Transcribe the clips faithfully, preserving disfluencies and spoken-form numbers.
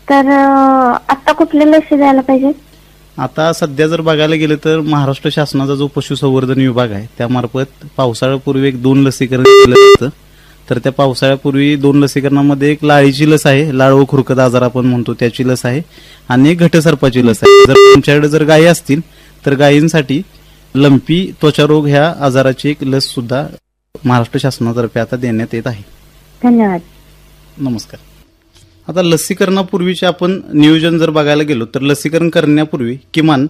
तर आता कुठल्या लसी द्यायला पाहिजे? आता सध्या जर बघायला गेलं तर महाराष्ट्र शासनाचा जो पशुसंवर्धन विभाग आहे त्यामार्फत पावसाळ्यापूर्वी एक दोन लसीकरण केलं जातं. तर त्या पावसाळ्यापूर्वी दोन लसीकरणामध्ये एक लाळीची लस आहे, लाळ व खुरकत आजार आपण म्हणतो त्याची लस आहे, आणि एक घटसर्पाची लस आहे. जर तुमच्याकडे जर गायी असतील तर गायींसाठी लंपी त्वचारोग ह्या आजाराची एक लस सुद्धा महाराष्ट्र शासनातर्फे आता देण्यात येत आहे. धन्यवाद. नमस्कार. आता लसीकरणापूर्वीचे आपण नियोजन जर बघायला गेलो तर लसीकरण करण्यापूर्वी किमान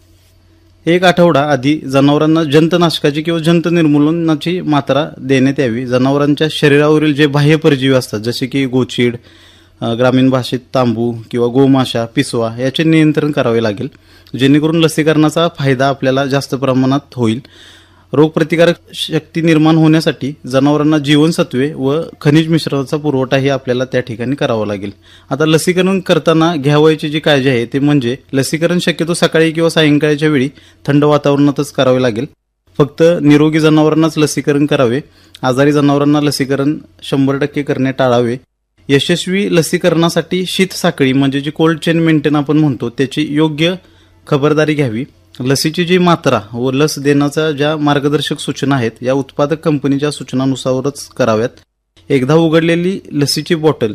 एक आठवडा आधी जनावरांना जंतनाशकाची किंवा जंत निर्मूलनाची मात्रा देण्यात यावी. जनावरांच्या शरीरावरील जे बाह्य परजीवी असतात जसे की गोचीड, ग्रामीण भाषेत तांबू किंवा गोमाशा, पिसवा याचे नियंत्रण करावे लागेल, जेणेकरून लसीकरणाचा फायदा आपल्याला जास्त प्रमाणात होईल. रोगप्रतिकारक शक्ती निर्माण होण्यासाठी जनावरांना जीवनसत्वे व खनिज मिश्रणाचा पुरवठाही आपल्याला त्या ठिकाणी करावा लागेल. आता लसीकरण करताना घ्यावयाची जी काळजी आहे ते म्हणजे लसीकरण शक्यतो सकाळी किंवा सायंकाळच्या वेळी थंड वातावरणातच करावे लागेल. फक्त निरोगी जनावरांनाच लसीकरण करावे. आजारी जनावरांना लसीकरण शंभर टक्के करणे टाळावे. यशस्वी लसीकरणासाठी शीत साखळी म्हणजे जी कोल्ड चेन मेंटेन आपण म्हणतो त्याची योग्य खबरदारी घ्यावी. लसीची जी मात्रा व लस देण्याच्या ज्या मार्गदर्शक सूचना आहेत या उत्पादक कंपनीच्या सूचनानुसारच कराव्यात. एकदा उघडलेली लसीची बॉटल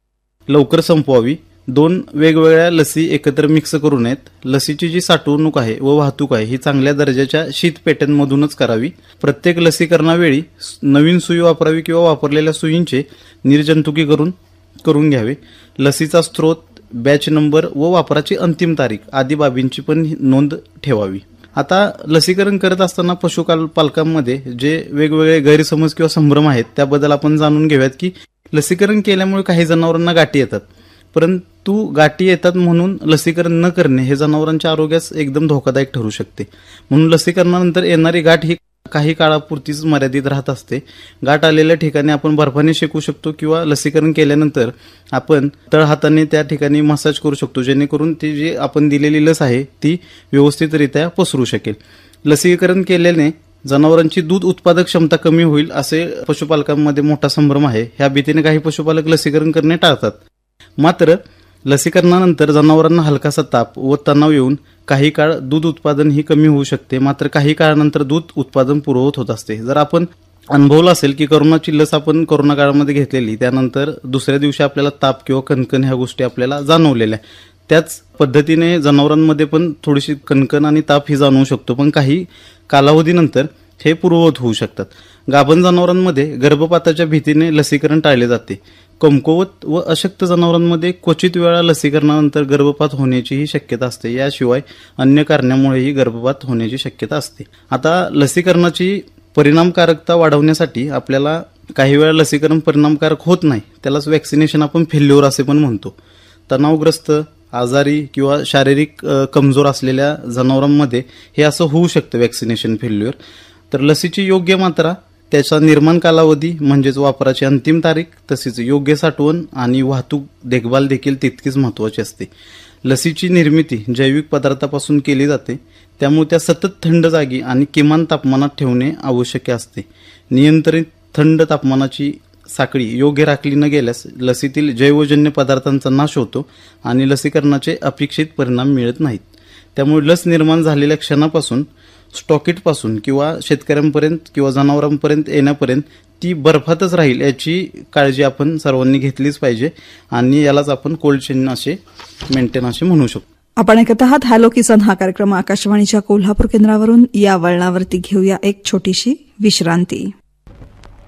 लवकर संपवावी. दोन वेगवेगळ्या लसी एकत्र मिक्स करू नयेत. लसीची जी साठवणूक आहे व वाहतूक आहे ही चांगल्या दर्जाच्या शीत पेट्यांमधूनच करावी. प्रत्येक लसीकरणावेळी नवीन सुई वापरावी किंवा वापरलेल्या सुईंचे निर्जंतुकीकरण करून घ्यावे. लसीचा स्त्रोत, बॅच नंबर व वापराची अंतिम तारीख आदी बाबींची पण नोंद ठेवावी. आता लसीकरण करत असताना पशुपाल पालकांमध्ये जे वेगवेगळे गैरसमज किंवा संभ्रम आहेत त्याबद्दल आपण जाणून घेऊयात की लसीकरण केल्यामुळे काही जनावरांना गाठी येतात, परंतु गाठी येतात म्हणून लसीकरण न करणे हे जनावरांच्या आरोग्यास एकदम धोकादायक ठरू शकते. म्हणून लसीकरणानंतर येणारी गाठ ही काही काळापुरतीच मर्यादित राहत असते. गाठ आलेल्या ठिकाणी आपण बर्फाने शेकू शकतो किंवा लसीकरण केल्यानंतर आपण तळहाताने त्या ठिकाणी मसाज करू शकतो, जेणेकरून ती जी आपण दिलेली लस आहे ती व्यवस्थितरित्या पसरू शकेल. लसीकरण केल्याने जनावरांची दूध उत्पादक क्षमता कमी होईल असे पशुपालकांमध्ये मोठा संभ्रम आहे. ह्या भीतीने काही पशुपालक लसीकरण करणे टाळतात. मात्र लसीकरणानंतर जनावरांना हलकासा ताप व तणाव येऊन काही काळ दूध उत्पादन ही कमी होऊ शकते, मात्र काही काळानंतर दूध उत्पादन पूर्ववत होत असते. जर आपण अनुभवलं असेल की कोरोनाची लस आपण कोरोना काळामध्ये घेतलेली त्यानंतर दुसऱ्या दिवशी आपल्याला ताप किंवा कणकण ह्या गोष्टी आपल्याला जाणवलेल्या, त्याच पद्धतीने जनावरांमध्ये पण थोडीशी कणकण आणि ताप ही जाणवू शकतो, पण काही कालावधीनंतर हे पूर्ववत होऊ शकतात. गाभण जनावरांमध्ये गर्भपाताच्या भीतीने लसीकरण टाळले जाते. कमकुवत व अशक्त जनावरांमध्ये क्वचित वेळा लसीकरणानंतर गर्भपात होण्याचीही शक्यता असते. याशिवाय अन्य कारणामुळेही गर्भपात होण्याची शक्यता असते. आता लसीकरणाची परिणामकारकता वाढवण्यासाठी आपल्याला काही वेळा लसीकरण परिणामकारक होत नाही, त्यालाच वॅक्सिनेशन आपण फेल्युअर असे पण म्हणतो. तणावग्रस्त, आजारी किंवा शारीरिक कमजोर असलेल्या जनावरांमध्ये हे असं होऊ शकतं वॅक्सिनेशन फेल्युअर. तर लसीची योग्य मात्रा, त्याचा निर्माण कालावधी म्हणजेच वापराची अंतिम तारीख, तसेच योग्य साठवण आणि वाहतूक देखभाल देखील तितकीच महत्वाची असते. लसीची निर्मिती जैविक पदार्थापासून केली जाते, त्यामुळे त्या सतत थंड जागी आणि किमान तापमानात ठेवणे आवश्यक असते. नियंत्रित थंड तापमानाची साखळी योग्य राखली न गेल्यास लसीतील जैवजन्य पदार्थांचा नाश होतो आणि लसीकरणाचे अपेक्षित परिणाम मिळत नाहीत. त्यामुळे लस निर्माण झालेल्या क्षणापासून स्टॉकिटपासून किंवा शेतकऱ्यांपर्यंत किंवा जनावरांपर्यंत येण्यापर्यंत ती बर्फातच राहील याची काळजी आपण सर्वांनी घेतलीच पाहिजे आणि यालाच आपण कोल्ड चेन असे मेंटेन असे म्हणू शकतो. आपण ऐकत आहात हॅलो किसान हा कार्यक्रम आकाशवाणीच्या कोल्हापूर केंद्रावरून. या वळणावरती घेऊया एक छोटीशी विश्रांती.